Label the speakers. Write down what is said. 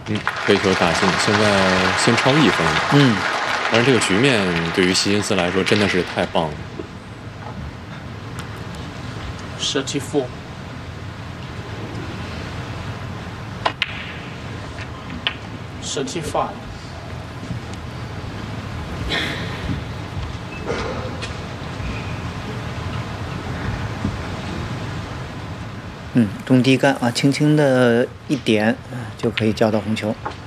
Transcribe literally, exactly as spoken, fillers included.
Speaker 1: 嗯，黑球打进，现在先超一分。
Speaker 2: 嗯，
Speaker 1: 但是这个局面对于希金斯来说真的是太棒了。
Speaker 3: thirty four。thirty five。
Speaker 2: 嗯，中低杆啊，轻轻的一点就可以叫到红球。